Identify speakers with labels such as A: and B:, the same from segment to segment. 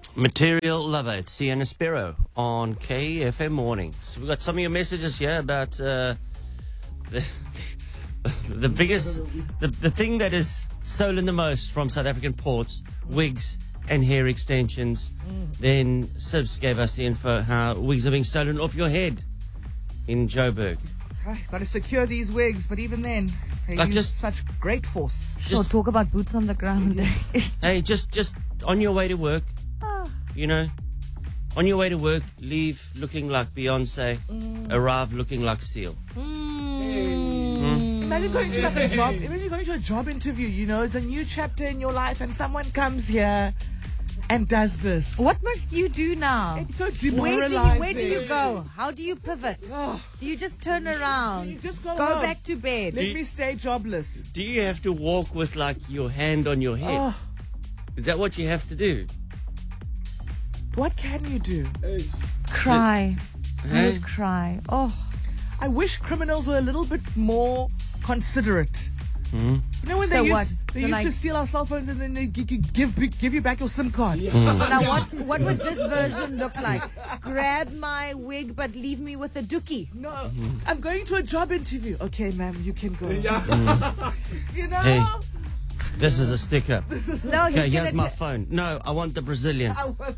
A: Material Lover. It's Sienna Sparrow on KFM Mornings. We've got some of your messages here about the biggest, the thing that is stolen the most from South African ports, wigs and hair extensions. Then Sibs gave us the info how wigs are being stolen off your head in Joburg.
B: Got to secure these wigs, but even then, they use such great force.
C: Sure, talk about boots on the ground.
A: Hey, just on your way to work, you know, on your way to work, leave looking like Beyonce, arrive looking like Seal.
B: Imagine going to a job interview, you know, it's a new chapter in your life and someone comes here and does this.
C: What must you do now?
B: It's so demoralizing.
C: Where do you go? How do you pivot? Do you just turn around?
B: You just go
C: back to bed?
B: Let me stay jobless.
A: Do you have to walk with like your hand on your head? Is that what you have to do?
B: What can you do?
C: Cry. I would cry.
B: I wish criminals were a little bit more considerate. You know when they used to steal our cell phones and then they give you back your SIM card.
C: So now what would this version look like? Grab my wig but leave me with a dookie.
B: No, I'm going to a job interview. Okay, ma'am, you can go. You know?
A: Hey, this is a sticker.
C: No,
A: okay, here's my phone. No, I want the Brazilian.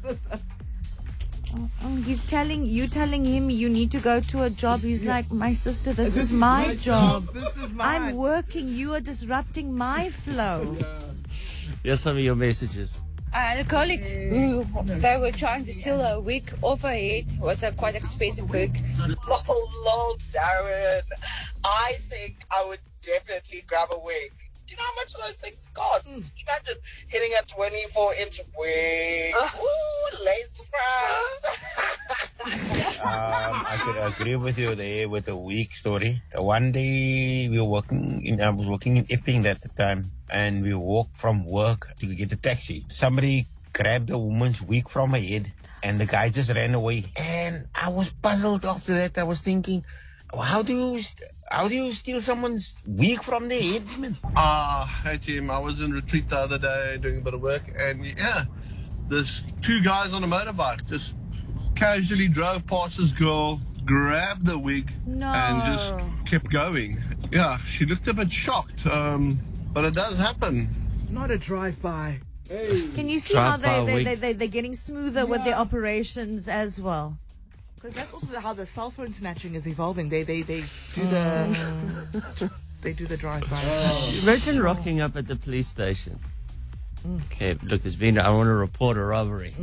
C: He's telling him you need to go to a job. He's like, my sister, this is my job.
B: This is mine.
C: I'm working. You are disrupting my flow.
A: Here's some of your messages.
D: I had a colleague who they were trying to steal a wig off her head. It was a quite expensive wig.
E: Oh, Darren. I think I would definitely grab a wig. Do you know how much those things cost? Imagine hitting a 24-inch wig. Ooh, lace fronts.
F: I could agree with you there with the wig story. One day I was working in Epping at the time, and we walked from work to get a taxi. Somebody grabbed a woman's wig from her head, and the guy just ran away. And I was puzzled after that. I was thinking, how do you steal someone's wig from their heads, man?
G: Hey Jim, I was in retreat the other day doing a bit of work, and there's two guys on a motorbike just casually drove past this girl, grabbed the wig, and just kept going. Yeah, she looked a bit shocked, but it does happen.
B: Not a drive-by.
C: Can you see how they're getting smoother with their operations as well?
B: Because that's also how the cell phone snatching is evolving. They do the drive-by.
A: Imagine rocking up at the police station. Okay, look, I want to report a robbery.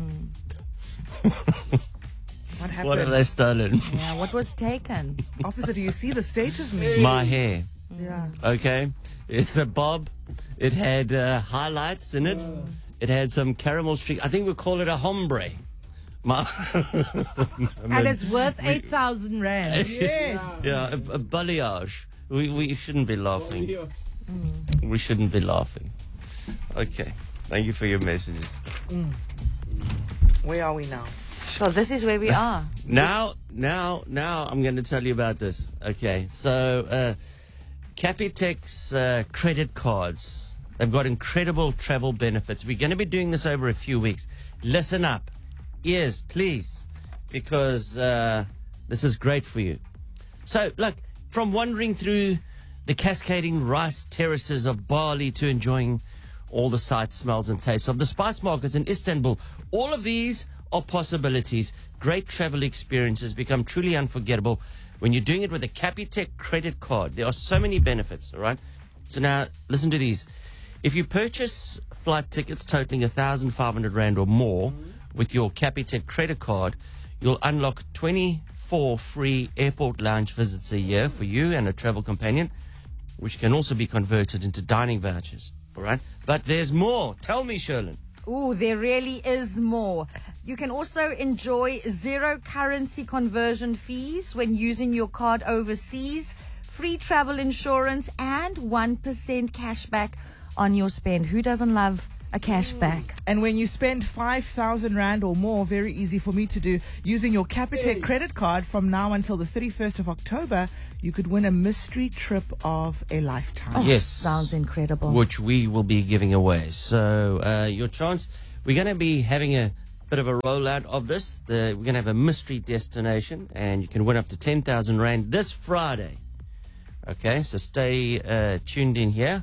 B: What happened?
A: What have they stolen?
C: Yeah, what was taken?
B: Officer, do you see the state of me?
A: My hair.
B: Yeah.
A: Okay, it's a bob. It had highlights in it. It had some caramel streak. I think we call it a hombre.
C: And it's worth 8,000 rand.
B: Yes.
A: Yeah, a balayage. We shouldn't be laughing. We shouldn't be laughing. Okay. Thank you for your messages.
B: Where are we now?
C: Sure, this is where we are.
A: Now I'm going to tell you about this. Okay. So, Capitec's credit cards, they've got incredible travel benefits. We're going to be doing this over a few weeks. Listen up. Yes, please, because this is great for you. So, look, from wandering through the cascading rice terraces of Bali to enjoying all the sights, smells, and tastes of the spice markets in Istanbul, all of these are possibilities. Great travel experiences become truly unforgettable when you're doing it with a Capitec credit card. There are so many benefits, all right? So now, listen to these. If you purchase flight tickets totaling 1,500 Rand or more, with your Capitec credit card, you'll unlock 24 free airport lounge visits a year for you and a travel companion, which can also be converted into dining vouchers. All right? But there's more. Tell me, Sherlyn.
C: Ooh, there really is more. You can also enjoy zero currency conversion fees when using your card overseas, free travel insurance, and 1% cashback on your spend. Who doesn't love a cashback?
B: And when you spend 5,000 Rand or more, very easy for me to do, using your Capitec credit card from now until the 31st of October, you could win a mystery trip of a lifetime.
A: Yes.
C: Sounds incredible.
A: Which we will be giving away. So your chance, we're going to be having a bit of a rollout of this. We're going to have a mystery destination, and you can win up to 10,000 Rand this Friday. Okay, so stay tuned in here.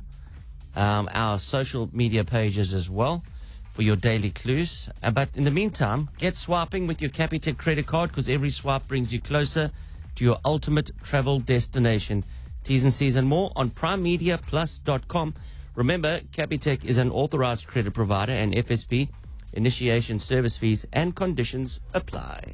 A: Our social media pages as well for your daily clues. But in the meantime, get swiping with your Capitec credit card, because every swipe brings you closer to your ultimate travel destination. T's and C's and more on primemediaplus.com. Remember, Capitec is an authorized credit provider, and FSP initiation service fees and conditions apply.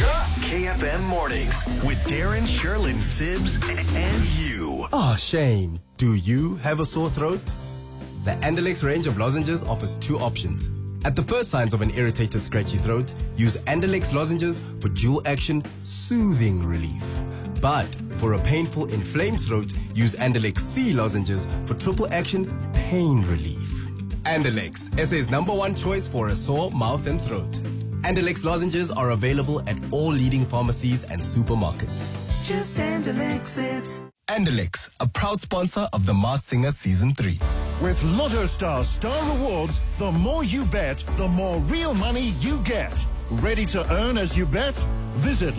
H: KFM Mornings with Darren, Sherlyn, Sibbs, and you.
I: Ah, Shane, do you have a sore throat? The Andalex range of lozenges offers two options. At the first signs of an irritated, scratchy throat, use Andalex lozenges for dual action soothing relief. But for a painful, inflamed throat, use Andalex C lozenges for triple action pain relief. Andalex, SA's #1 choice for a sore mouth and throat. Andalex lozenges are available at all leading pharmacies and supermarkets.
H: It's just Andalex it.
I: Andalex, a proud sponsor of The Masked Singer Season 3.
J: With Lotto Star Star Rewards, the more you bet, the more real money you get. Ready to earn as you bet? Visit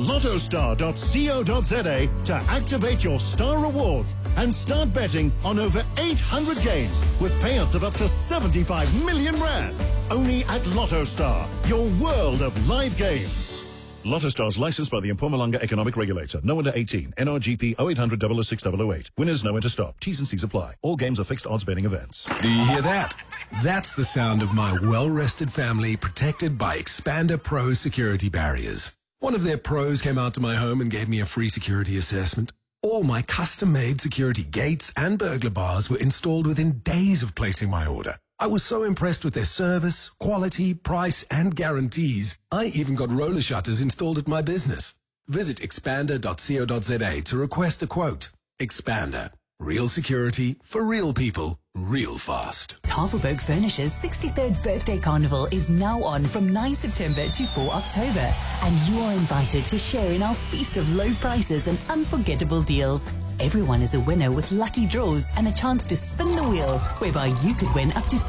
J: lottostar.co.za to activate your Star Rewards and start betting on over 800 games with payouts of up to 75 million Rand. Only at Lotto Star, your world of live games. Lotto Stars licensed by the Mpumalanga Economic Regulator. No under 18. NRGP 0800 006 008. Winners know when to stop. T's and C's apply. All games are fixed odds betting events.
K: Do you hear that? That's the sound of my well-rested family protected by Expander Pro security barriers. One of their pros came out to my home and gave me a free security assessment. All my custom-made security gates and burglar bars were installed within days of placing my order. I was so impressed with their service, quality, price, and guarantees. I even got roller shutters installed at my business. Visit expander.co.za to request a quote. Expander. Real security for real people, real fast.
L: Tafelberg Furniture's 63rd birthday carnival is now on from 9 September to 4 October. And you are invited to share in our feast of low prices and unforgettable deals. Everyone is a winner with lucky draws and a chance to spin the wheel, whereby you could win up to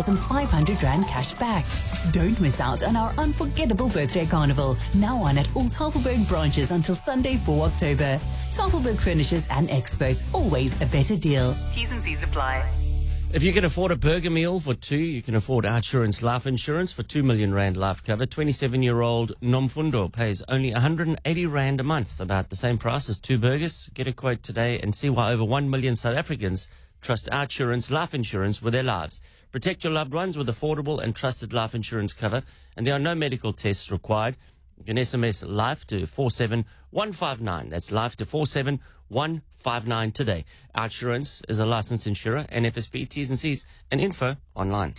L: 7,500 Rand cash back. Don't miss out on our unforgettable birthday carnival, now on at all Tafelberg branches until Sunday, 4 October. Tafelberg Furnishers and Experts, always a better deal. T's and C's apply.
A: If you can afford a burger meal for two, you can afford Outsurance Life Insurance for 2 million Rand life cover. 27-year-old Nomfundo pays only 180 Rand a month, about the same price as two burgers. Get a quote today and see why over 1 million South Africans trust Outsurance Life Insurance with their lives. Protect your loved ones with affordable and trusted life insurance cover, and there are no medical tests required. You can SMS LIFE to 47159. That's LIFE to 47159 today. Outsurance is a licensed insurer, and FSP, T's and C's, and info online.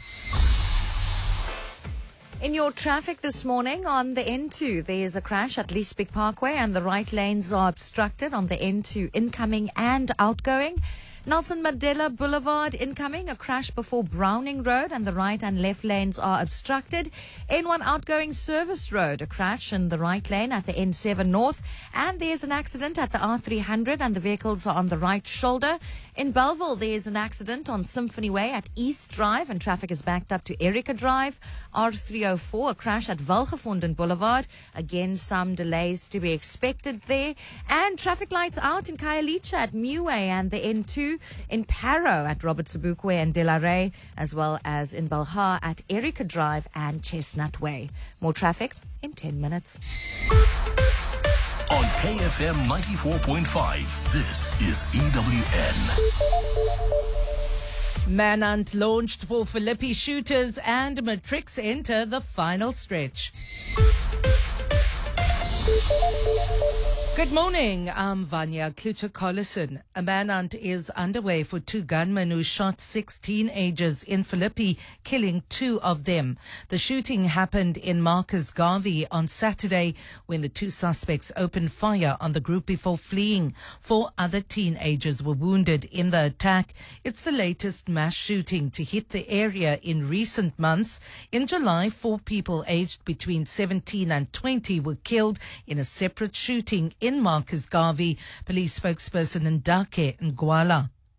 C: In your traffic this morning on the N2, there is a crash at Leesbeek Parkway and the right lanes are obstructed on the N2 incoming and outgoing. Nelson Mandela Boulevard incoming, a crash before Browning Road and the right and left lanes are obstructed. N1 outgoing Service Road, a crash in the right lane at the N7 North, and there's an accident at the R300 and the vehicles are on the right shoulder. In Bellville, there's an accident on Symphony Way at East Drive and traffic is backed up to Erica Drive. R304, a crash at Valgevonden Boulevard. Again, some delays to be expected there. And traffic lights out in Khayelitsha at Muway and the N2 in Parow at Robert Sobukwe and Delaray, as well as in Belhar at Erica Drive and Chestnut Way. More traffic in 10 minutes.
H: On KFM 94.5, this is EWN.
M: Manhunt launched for Philippi shooters and Matrix enter the final stretch. Good morning, I'm Vanya Kluter-Collison. A manhunt is underway for two gunmen who shot 6 teenagers in Philippi, killing 2 of them. The shooting happened in Marcus Garvey on Saturday when the 2 suspects opened fire on the group before fleeing. 4 other teenagers were wounded in the attack. It's the latest mass shooting to hit the area in recent months. In July, 4 people aged between 17 and 20 were killed in a separate shooting in Marcus Garvey. Police spokesperson Ndake Ngwala.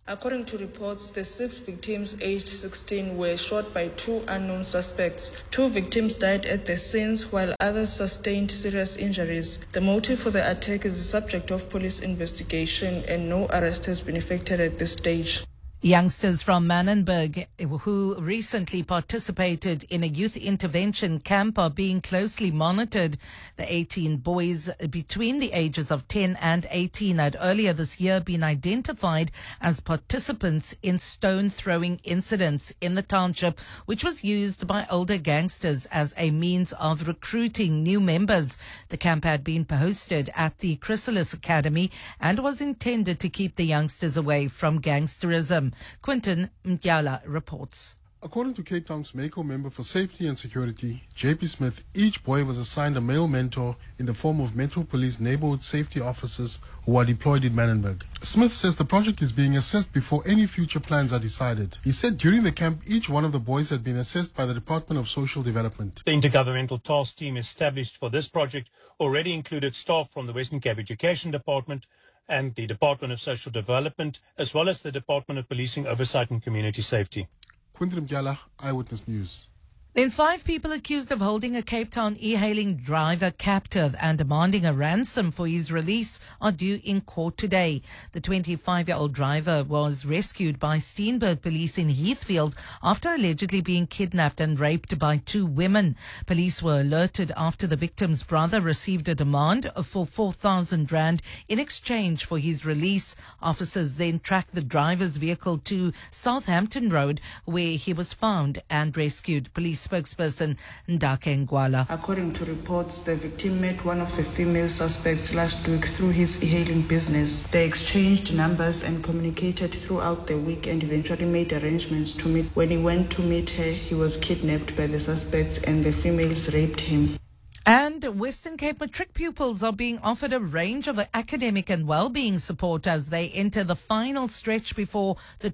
N: According to reports, the 6 victims aged 16 were shot by 2 unknown suspects. 2 victims died at the scenes while others sustained serious injuries. The motive for the attack is the subject of police investigation and no arrest has been effected at this stage.
M: Youngsters from Manenberg who recently participated in a youth intervention camp are being closely monitored. The 18 boys between the ages of 10 and 18 had earlier this year been identified as participants in stone-throwing incidents in the township, which was used by older gangsters as a means of recruiting new members. The camp had been hosted at the Chrysalis Academy and was intended to keep the youngsters away from gangsterism. Quinton Mtyala reports.
O: According to Cape Town's MACO member for Safety and Security, JP Smith, each boy was assigned a male mentor in the form of Metro Police neighborhood safety officers who are deployed in Manenberg. Smith says the project is being assessed before any future plans are decided. He said during the camp, each one of the boys had been assessed by the Department of Social Development.
P: The Intergovernmental Task Team established for this project already included staff from the Western Cape Education Department and the Department of Social Development, as well as the Department of Policing Oversight and Community Safety.
O: Quinton Mtyala, Eyewitness News.
M: Then 5 people accused of holding a Cape Town e-hailing driver captive and demanding a ransom for his release are due in court today. The 25-year-old driver was rescued by Steenberg police in Heathfield after allegedly being kidnapped and raped by 2 women. Police were alerted after the victim's brother received a demand for 4,000 rand in exchange for his release. Officers then tracked the driver's vehicle to Southampton Road, where he was found and rescued. Police spokesperson Ndake Ngwala.
N: According to reports, the victim met one of the female suspects last week through his e-hailing business. They exchanged numbers and communicated throughout the week and eventually made arrangements to meet. When he went to meet her, he was kidnapped by the suspects and the females raped him.
M: And Western Cape matric pupils are being offered a range of academic and well-being support as they enter the final stretch before the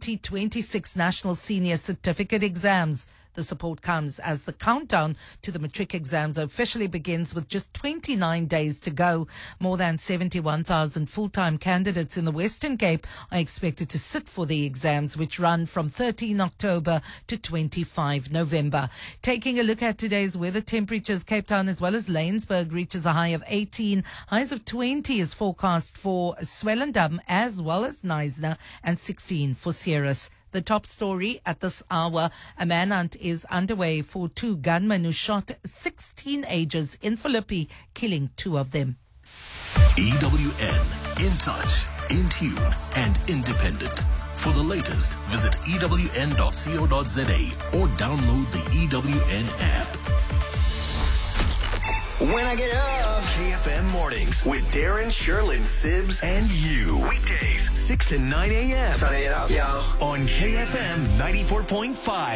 M: 2026 National Senior Certificate exams. The support comes as the countdown to the matric exams officially begins with just 29 days to go. More than 71,000 full-time candidates in the Western Cape are expected to sit for the exams, which run from 13 October to 25 November. Taking a look at today's weather temperatures, Cape Town as well as Laingsburg reaches a high of 18. Highs of 20 is forecast for Swellendam as well as Knysna, and 16 for Ceres. The top story at this hour, a manhunt is underway for 2 gunmen who shot 6 teenagers in Philippi, killing 2 of them.
H: EWN, in touch, in tune, and independent. For the latest, visit ewn.co.za or download the EWN app. When I get up, KFM Mornings with Darren, Sherlyn, Sibs, and you. Weekdays, 6 to 9 a.m.
Q: Turn it up, yo.
H: On KFM 94.5.